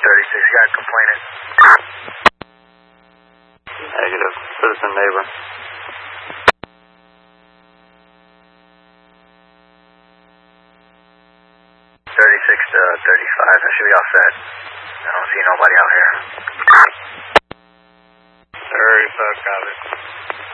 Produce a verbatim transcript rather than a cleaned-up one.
thirty-six, got complainant. Negative. Citizen neighbor. thirty-six to thirty-five, I should be all set. I don't see nobody out here. thirty-five, got it.